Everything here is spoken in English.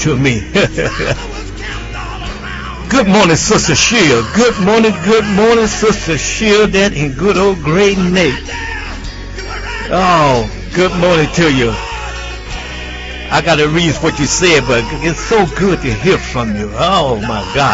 to me. Good morning, Sister Sheila. Good morning, Sister Sheila. That and good old great Nate. Oh, good morning to you. I gotta read what you said, but it's so good to hear from you. Oh my God.